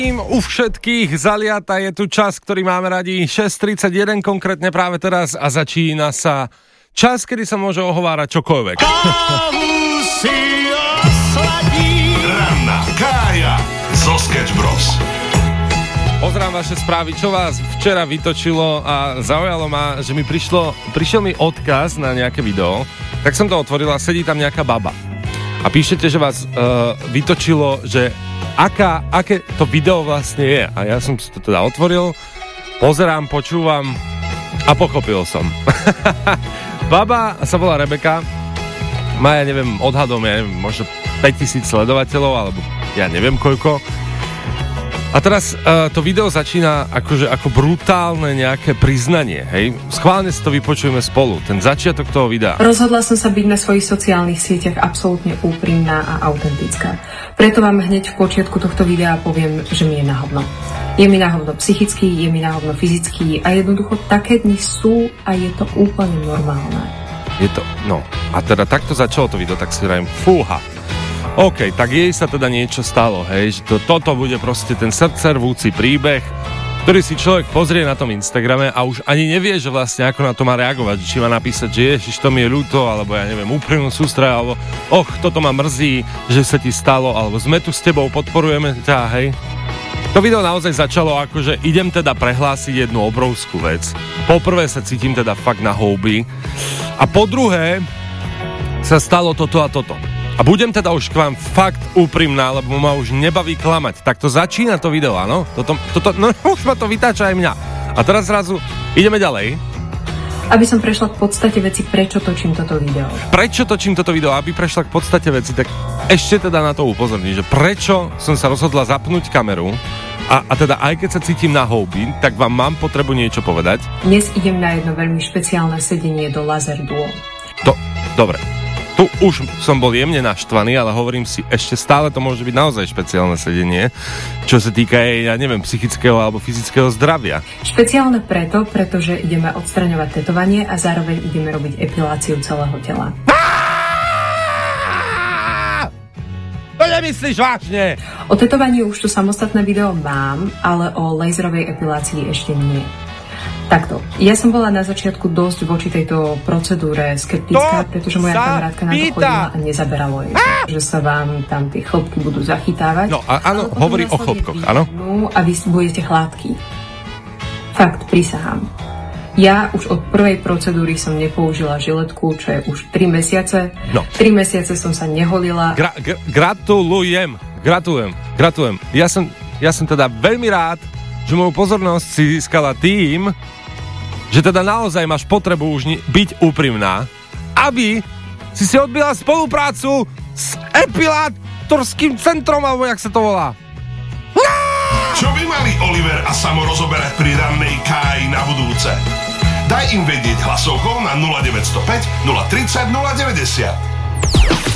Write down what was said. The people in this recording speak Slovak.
U všetkých zaliata je tu čas, ktorý máme radi, 6:31 konkrétne práve teraz a začína sa čas, kedy sa môže ohovárať čokoľvek. Ranná Kája zo Sketch Bros. Pozrám vaše správy, čo vás včera vytočilo a zaujalo ma, že prišiel mi odkaz na nejaké video, tak som to otvoril a sedí tam nejaká baba. A píšete, že vás vytočilo, že aké to video vlastne je. A ja som si to teda otvoril, pozerám, počúvam a pochopil som. Baba sa volá Rebeka, má, ja neviem, odhadom, možno 5000 sledovateľov, alebo ja neviem koľko. A teraz to video začína ako brutálne nejaké priznanie, hej? Schválne si to vypočujeme spolu, ten začiatok toho videa. Rozhodla som sa byť na svojich sociálnych sieťach absolútne úprimná a autentická. Preto vám hneď v počiatku tohto videa poviem, že mi je na hovno. Je mi na hovno psychicky, je mi na hovno fyzicky a jednoducho také dni sú a je to úplne normálne. Je to, no, a teda takto začalo to video, tak si hovorím, fúha. OK, tak jej sa teda niečo stalo, hej, že toto bude proste ten srdcervúci príbeh, ktorý si človek pozrie na tom Instagrame a už ani nevie, že vlastne ako na to má reagovať, či má napísať, že ježiš, to mi je ľúto, alebo ja neviem, úprimnú sústrať, alebo toto ma mrzí, že sa ti stalo, alebo sme tu s tebou, podporujeme ťa, hej. To video naozaj začalo ako, že idem teda prehlásiť jednu obrovskú vec. Poprvé sa cítim teda fakt na houby a po druhé sa stalo toto a toto. A budem teda už k vám fakt úprimná, lebo ma už nebaví klamať. Tak to začína to video, áno? No už ma to vytáča aj mňa. A teraz zrazu ideme ďalej. Aby som prešla k podstate veci, prečo točím toto video. Prečo točím toto video? Aby prešla k podstate veci, tak ešte teda na to upozorním, že prečo som sa rozhodla zapnúť kameru a teda aj keď sa cítim na houby, tak vám mám potrebu niečo povedať. Dnes idem na jedno veľmi špeciálne sedenie do Laser Duo. Dobre. Tu už som bol jemne naštvaný, ale hovorím si, ešte stále to môže byť naozaj špeciálne sedenie, čo sa týka aj, ja neviem, psychického alebo fyzického zdravia. Špeciálne pretože ideme odstraňovať tetovanie a zároveň ideme robiť epiláciu celého tela. To nemyslíš vážne? O tetovaní už tu samostatné video mám, ale o laserovej epilácii ešte nie. Takto, ja som bola na začiatku dosť voči tejto procedúre skeptická, pretože moja kamarátka na to chodila a nezaberalo jej, že sa vám tam tie chlopky budú zachytávať. No áno, hovorí o chlopkoch, áno? A vy budete chládky. Fakt, prisahám. Ja už od prvej procedúry som nepoužila žiletku, čo je už 3 mesiace. No. 3 mesiace som sa neholila. Gratulujem. Ja som teda veľmi rád, že moju pozornosť si získala tým, že teda naozaj máš potrebu už byť úprimná, aby si odbila spoluprácu s epilátorským centrom, alebo jak sa to volá. Čo by mali Oliver a Samo rozoberať pri rannej Káji na budúce? Daj im vedieť hlasovkou na 0905 030 090.